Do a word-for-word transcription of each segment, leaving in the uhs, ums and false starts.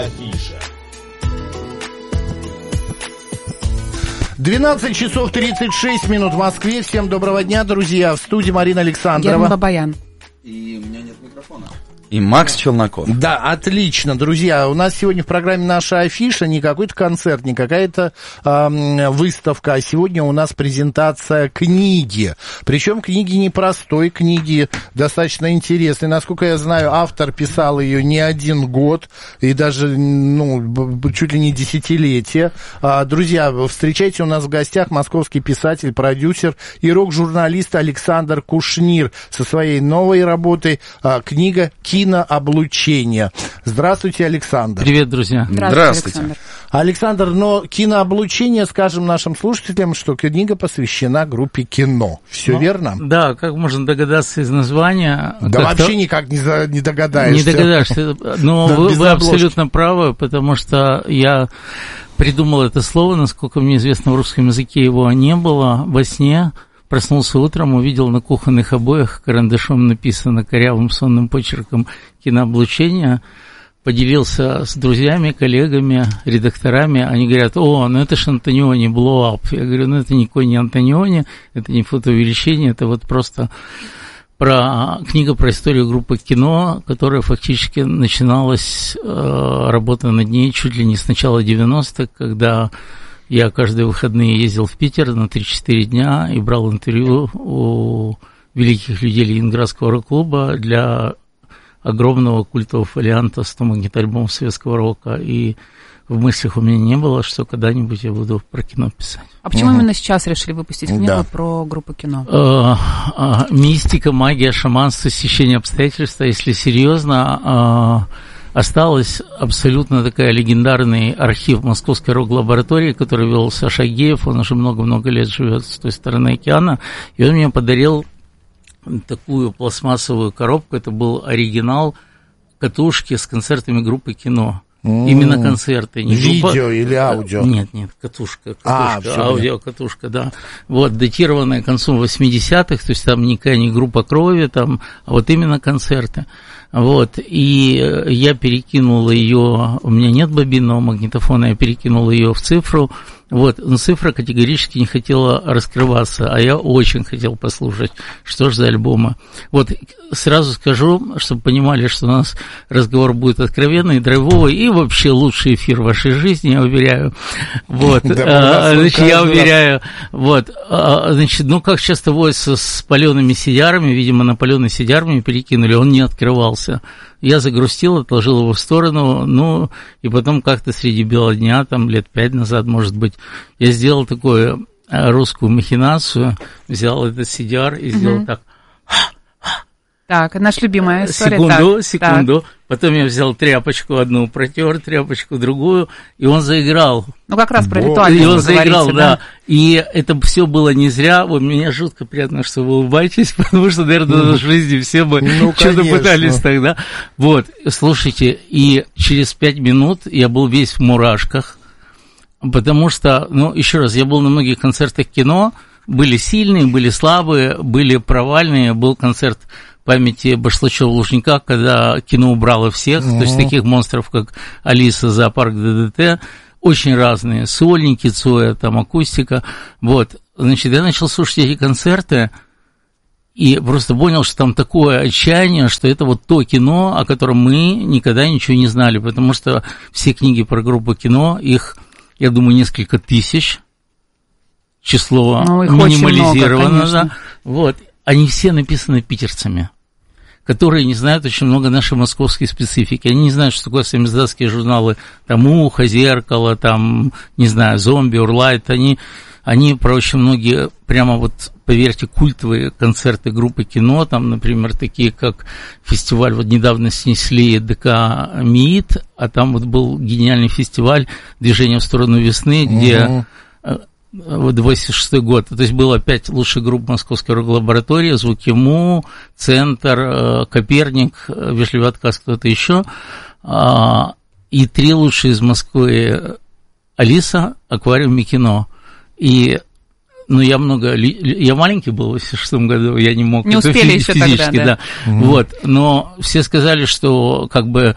Афиша. двенадцать часов тридцать шесть минут в Москве. Всем доброго дня, друзья. В студии Марина Александрова. Герман Бабаян. И у меня нет микрофона. И Макс Челноков. Да, отлично, друзья. У нас сегодня в программе «Наша афиша» не какой-то концерт, не какая-то э, выставка, а сегодня у нас презентация книги. Причем книги непростой, книги достаточно интересной. Насколько я знаю, автор писал ее не один год и даже ну, чуть ли не десятилетие. А, друзья, встречайте, у нас в гостях московский писатель, продюсер и рок-журналист Александр Кушнир со своей новой работой а, книга «Кино». Кинооблучение. Здравствуйте, Александр. Привет, друзья. Здравствуйте, Здравствуйте. Александр. Александр, но кинооблучение, скажем нашим слушателям, что книга посвящена группе «Кино». Все ну, верно? Да, как можно догадаться из названия. Да вообще никак не, за, не догадаешься. Не догадаешься. Но да, вы, вы абсолютно правы, потому что я придумал это слово, насколько мне известно, в русском языке его не было, во сне. Проснулся утром, увидел на кухонных обоях карандашом написано корявым сонным почерком «Кинооблучение», поделился с друзьями, коллегами, редакторами. Они говорят: о, ну это ж Антониони, blow up. Я говорю: ну это никакой не Антониони, это не фотоувеличение, это вот просто про книга про историю группы «Кино», которая фактически начиналась, э, работа над ней чуть ли не с начала девяностых, когда я каждые выходные ездил в Питер на три-четыре дня и брал интервью у великих людей Ленинградского рок-клуба для огромного культового фолианта сто магнитоальбомов советского рока. И в мыслях у меня не было, что когда-нибудь я буду про кино писать. А почему угу. именно сейчас решили выпустить книгу да. про группу «Кино»? А, а, мистика, магия, шаманство, стечение обстоятельств, если серьезно... А, осталась абсолютно такая легендарный архив Московской рок-лаборатории, который вел Саша Геев, он уже много-много лет живет с той стороны океана, и он мне подарил такую пластмассовую коробку, это был оригинал катушки с концертами группы «Кино». Mm. Именно концерты. Не видео группа... или аудио? Нет, нет, катушка, катушка а, аудио, катушка, да. Вот, датированная концом восьмидесятых, то есть там никакая не группа крови, там, а вот именно концерты. Вот, и я перекинул ее, у меня нет бобинного магнитофона, я перекинул ее в цифру, вот, но цифра категорически не хотела раскрываться, а я очень хотел послушать, что же за альбомы. Вот, сразу скажу, чтобы понимали, что у нас разговор будет откровенный, драйвовый и вообще лучший эфир в вашей жизни, я уверяю. Вот, значит, я уверяю, вот, значит, ну, как часто водится с палеными сидярами, видимо, на паленый сидяр мне перекинули, он не открывался. Я загрустил, отложил его в сторону, ну, и потом как-то среди бела дня, там, лет пять назад, может быть, я сделал такую русскую махинацию, взял этот си ди ар и сделал mm-hmm. так. Так, наша любимая история. Секунду, так, секунду. Так. Потом я взял тряпочку одну, протер тряпочку другую, и он заиграл. Ну, как раз про Бо... ритуальность. И он заиграл, говорите, да. да. И это все было не зря. Вот мне жутко приятно, что вы улыбаетесь, потому что, наверное, в жизни все бы ну, что-то конечно. пытались тогда. Вот, слушайте, и через пять минут я был весь в мурашках, потому что, ну, еще раз, я был на многих концертах «Кино», были сильные, были слабые, были провальные. Был концерт памяти Башлачева-Лужника, когда «Кино» убрало всех, uh-huh. то есть таких монстров, как Алиса, Зоопарк, ДДТ, очень разные, сольники, Цоя, там, акустика, вот, значит, я начал слушать эти концерты, и просто понял, что там такое отчаяние, что это вот то кино, о котором мы никогда ничего не знали, потому что все книги про группу «Кино», их, я думаю, несколько тысяч, число ну, минимализировано, много, да, вот, они все написаны питерцами, которые не знают очень много нашей московской специфики. Они не знают, что такое самиздатские журналы, там, «Ухо», «Зеркало», там, не знаю, «Зомби», «Урлайт». Они, они про очень многие, прямо вот, поверьте, культовые концерты группы «Кино», там, например, такие, как фестиваль, вот недавно снесли ДК МИИТ, а там вот был гениальный фестиваль «Движение в сторону весны», где... Uh-huh. Вот восемьдесят шестой год, то есть было пять лучших групп Московской рок-лаборатории, Звукиму, Центр, Коперник, Вежливый отказ, кто-то еще, и три лучшие из Москвы: Алиса, Аквариум и Кино. И, ну, я много, я маленький был в восемьдесят шестом году, я не мог не это успели физически, еще тогда, да. да. Угу. Вот, но все сказали, что как бы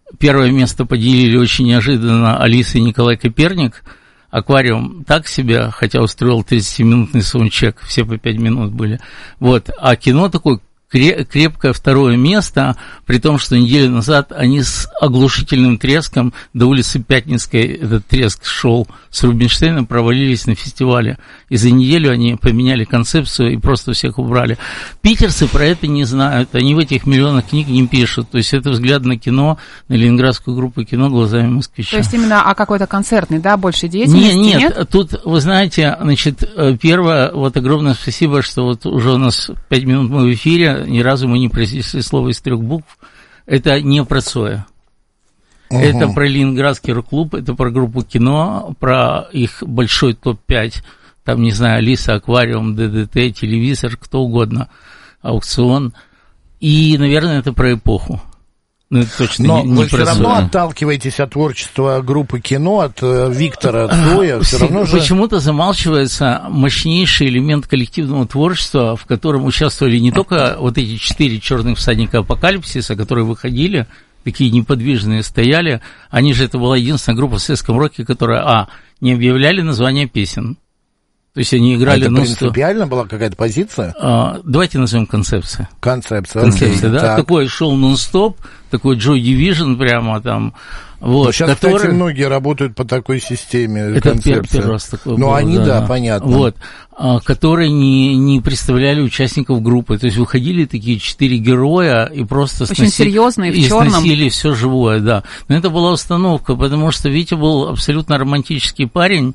первое место поделили очень неожиданно Алиса и Николай Коперник. Аквариум так себе, хотя устроил тридцатиминутный саундчек, все по пять минут были. Вот. А кино такое крепкое второе место, при том, что неделю назад они с оглушительным треском до улицы Пятницкой, этот треск шел с Рубинштейном, провалились на фестивале. И за неделю они поменяли концепцию и просто всех убрали. Питерцы про это не знают, они в этих миллионах книг не пишут. То есть это взгляд на кино, на ленинградскую группу кино глазами москвича. То есть именно о какой-то концертной, да, больше деятельности? Нет, нет, нет, тут, вы знаете, значит, первое, вот огромное спасибо, что вот уже у нас пять минут мы в эфире, ни разу мы не произнесли слово из трех букв. Это не про Цоя. Угу. Это про Ленинградский рок-клуб, это про группу кино, про их большой топ пять. Там, не знаю, Алиса, Аквариум, ДДТ, телевизор, кто угодно, аукцион. И, наверное, это про эпоху. Ну, это точно Но не, не вы все равно Цоя. отталкиваетесь от творчества группы кино, от э, Виктора Цоя. Все равно же... Почему-то замалчивается мощнейший элемент коллективного творчества, в котором участвовали не только вот эти четыре черных всадника апокалипсиса, которые выходили, такие неподвижные стояли. Они же, это была единственная группа в советском роке, которая, а, не объявляли название песен. То есть они играли... А это ну, принципиально была какая-то позиция? А, давайте назовем концепция. Концепция, Концепция, окей, да. так. Такой шел нон-стоп, такой Joy Division прямо там. Вот, сейчас, который... кстати, многие работают по такой системе. Это первый, первый раз такое Ну, было, они, да, да, понятно. Вот, а, которые не, не представляли участников группы. То есть выходили такие четыре героя и просто очень сноси... серьезные, в и черном. сносили все живое, да. Но это была установка, потому что Витя был абсолютно романтический парень,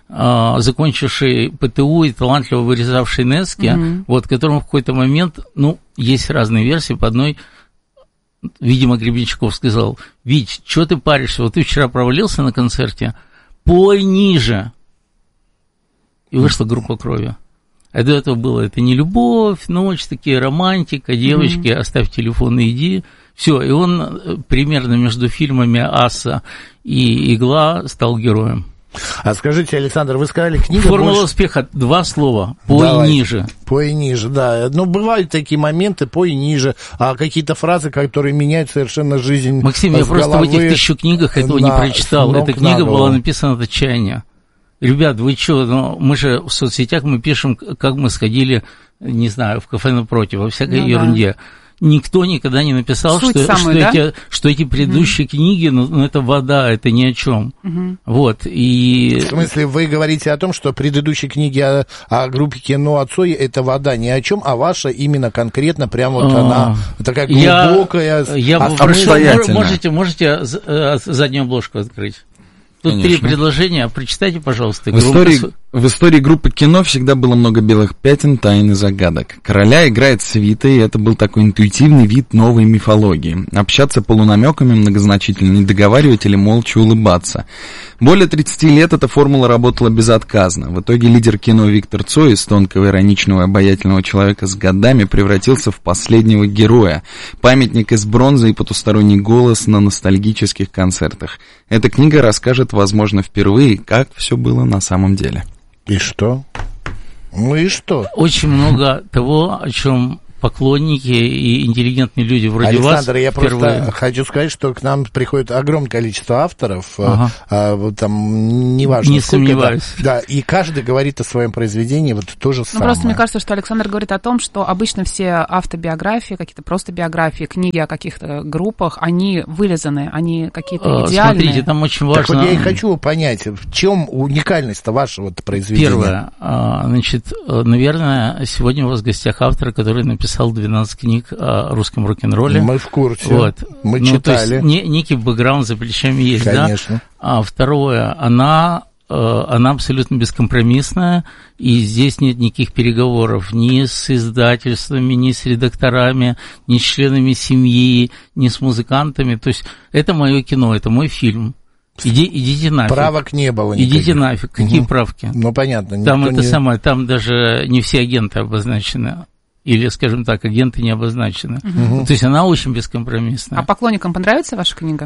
закончивший ПТУ и талантливо вырезавший Нетски, mm-hmm. вот, которому в какой-то момент, ну, есть разные версии, по одной, видимо, Гребенщиков сказал: Вить, что ты паришься, вот ты вчера провалился на концерте, пой ниже. И вышла группа Крови. А до этого было это не любовь, ночь, такие романтика, девочки, mm-hmm. оставь телефон и иди. Все, и он примерно между фильмами «Аса» и «Игла» стал героем. А скажите, Александр, вы сказали, книга Формула больше... успеха, два слова, пой Давайте. ниже. Пой ниже, да. Ну, бывают такие моменты, пой ниже, а какие-то фразы, которые меняют совершенно жизнь. Максим, я просто головы в этих тысячу книгах этого на... не прочитал. Эта книга была была написана от отчаяния. Ребят, вы что, ну, мы же в соцсетях мы пишем, как мы сходили, не знаю, в кафе напротив, во всякой ну, ерунде. Да. Никто никогда не написал, что, самую, что, да? эти, что эти предыдущие угу. книги, ну, ну, это вода, это ни о чем. Угу. Вот, и... В смысле, вы говорите о том, что предыдущие книги о, о группе кино о Цое это вода ни о чем, а ваша именно конкретно прям вот а, она такая глубокая. Я, я прошу, можете, можете заднюю обложку открыть. Тут Конечно. Три предложения, прочитайте, пожалуйста. В истории, в истории группы кино всегда было много белых пятен, тайн и загадок. Короля играет свита, и это был такой интуитивный вид новой мифологии. Общаться полунамеками, многозначительно не договаривать или молча улыбаться. Более тридцати лет эта формула работала безотказно. В итоге лидер кино Виктор Цой из тонкого, ироничного и обаятельного человека с годами превратился в последнего героя. Памятник из бронзы и потусторонний голос на ностальгических концертах. Эта книга расскажет, возможно, впервые, как все было на самом деле. И что? Ну и что? Очень много того, о чем поклонники и интеллигентные люди вроде Александр, вас... Александр, я впервые... просто хочу сказать, что к нам приходит огромное количество авторов, ага. а, а, там, неважно Не сколько, сомневаюсь. Да, да, и каждый говорит о своем произведении вот то же самое. Ну, просто мне кажется, что Александр говорит о том, что обычно все автобиографии, какие-то просто биографии, книги о каких-то группах, они вылизаны, они какие-то идеальные. Смотрите, там очень важно... Так вот я и хочу понять, в чем уникальность вашего произведения? Первое, значит, наверное, сегодня у вас в гостях автор, который написал двенадцать книг о русском рок-н-ролле. Мы в курсе, вот. мы ну, читали. То есть, не, некий бэкграунд за плечами есть, Конечно. Да? А второе, она, она абсолютно бескомпромиссная, и здесь нет никаких переговоров ни с издательствами, ни с редакторами, ни с членами семьи, ни с музыкантами. То есть это мое кино, это мой фильм. Иди, идите нафиг. Правок не было никаких. Идите нафиг. Какие угу. правки? Ну, понятно. Там это не... самое, там даже не все агенты обозначены. Или, скажем так, агенты не обозначены. Угу. То есть она очень бескомпромиссная. А поклонникам понравится ваша книга?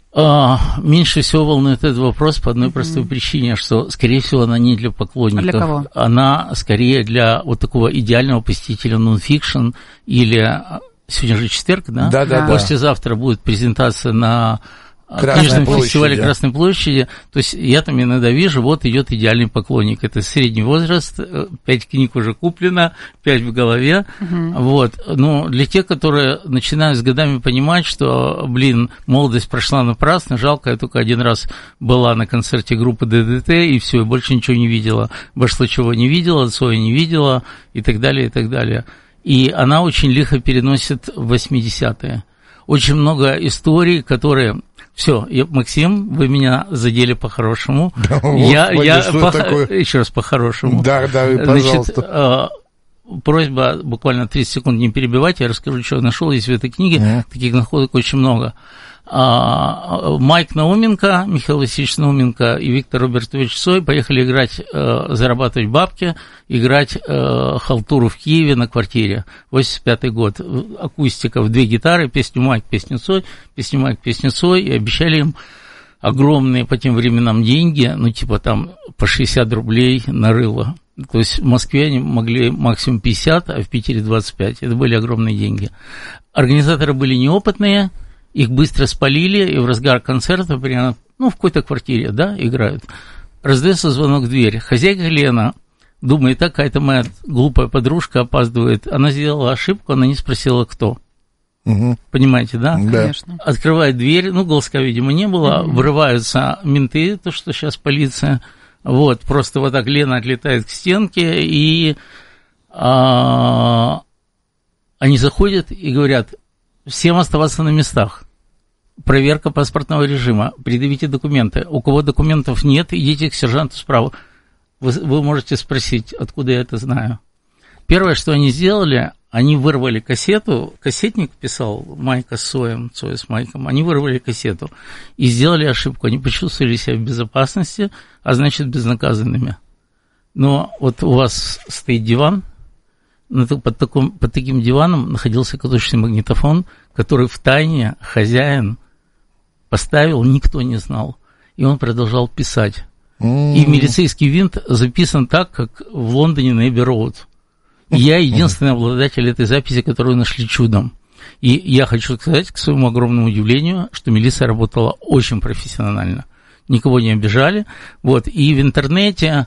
А, меньше всего волнует этот вопрос по одной угу. простой причине, что, скорее всего, она не для поклонников. А для кого? Она скорее для вот такого идеального посетителя нон-фикшн или сегодня же четверг, да? Да, да, да. Послезавтра будет презентация на Красной книжном площади. фестивале Красной площади. То есть я там иногда вижу, вот идет идеальный поклонник. Это средний возраст, пять книг уже куплено, пять в голове. Угу. Вот. Но для тех, которые начинают с годами понимать, что, блин, молодость прошла напрасно, жалко, я только один раз была на концерте группы ДДТ, и все, и больше ничего не видела. Больше чего не видела, Цоя не видела, и так далее, и так далее. И она очень лихо переносит восьмидесятые. Очень много историй, которые... Все, я, Максим, вы меня задели по-хорошему. Да, я, господи, я по... Еще раз по-хорошему. Да, да, пожалуйста. Значит, просьба буквально тридцать секунд не перебивать, я расскажу, что я нашел. Есть в этой книге, mm. таких находок очень много. Майк Науменко, Михаил Васильевич Науменко и Виктор Робертович Цой поехали играть, зарабатывать бабки, играть халтуру в Киеве на квартире. восемьдесят пятый год. Акустика в две гитары, песню Майк, песню Цой, песню Майк, песню Цой, и обещали им огромные по тем временам деньги, ну типа там по шестьдесят рублей на рыло. То есть в Москве они могли максимум пятьдесят, а в Питере двадцать пять. Это были огромные деньги. Организаторы были неопытные, их быстро спалили, и в разгар концерта, прямо, ну, в какой-то квартире, да, играют. Раздается звонок в дверь. Хозяйка Лена думает, так, какая-то моя глупая подружка опаздывает. Она сделала ошибку, она не спросила, кто. Угу. Понимаете, да? Да. Конечно. Открывает дверь, ну, голоска, видимо, не было, угу. Врываются менты, то, что сейчас полиция. Вот, просто вот так Лена отлетает к стенке, и а, они заходят и говорят... Всем оставаться на местах. Проверка паспортного режима. Предъявите документы. У кого документов нет, идите к сержанту справа. Вы, вы можете спросить, откуда я это знаю. Первое, что они сделали, они вырвали кассету. Кассетник писал Майка с Цоем, Цоя с Майком. Они вырвали кассету и сделали ошибку. Они почувствовали себя в безопасности, а значит безнаказанными. Но вот у вас стоит диван. Под, таком, под таким диваном находился катушечный магнитофон, который втайне хозяин поставил, никто не знал. И он продолжал писать. Mm-hmm. И милицейский винт записан так, как в Лондоне на Эбби-Роуд. Я единственный обладатель этой записи, которую нашли чудом. И я хочу сказать, к своему огромному удивлению, что милиция работала очень профессионально. Никого не обижали. Вот. И в интернете...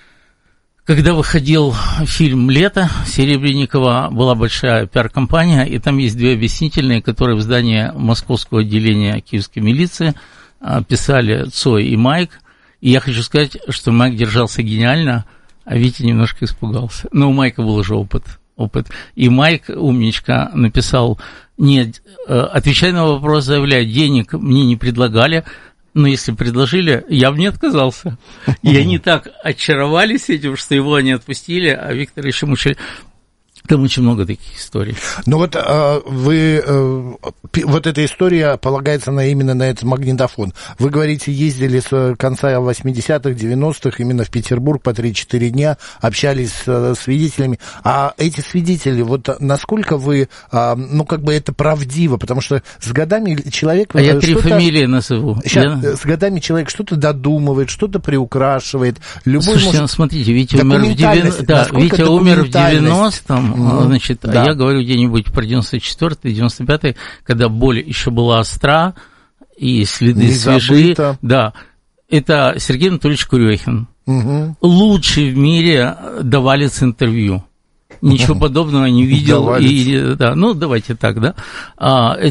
Когда выходил фильм «Лето» Серебренникова, была большая пиар-компания, и там есть две объяснительные, которые в здании московского отделения киевской милиции писали Цой и Майк. И я хочу сказать, что Майк держался гениально, а Витя немножко испугался. Но у Майка был уже опыт. опыт. И Майк, умничка, написал, нет, отвечая на вопрос, заявляя, денег мне не предлагали, но если предложили, я бы не отказался. И они так очаровались этим, что его они отпустили, а Виктора еще мучили. Там очень много таких историй. Ну вот а, вы, а, вот эта история полагается на, именно на этот магнитофон. Вы говорите, ездили с конца восьмидесятых, девяностых именно в Петербург по три-четыре дня, общались с свидетелями. А эти свидетели, вот насколько вы, а, ну как бы это правдиво, потому что с годами человек... А я три фамилии назову. Сейчас, я... С годами человек что-то додумывает, что-то приукрашивает. Любой Слушайте, может... ну, смотрите, Витя умер в девяностом... Да, Витя умер в девяностом. Mm-hmm. Значит, да. Я говорю где-нибудь про девяносто четвёртый, девяносто пятый, когда боль еще была остра, и следы свежи. Да, это Сергей Анатольевич Курехин. Угу. Лучший в мире давалец интервью. Ничего подобного не видел. И, да, ну, давайте так, да.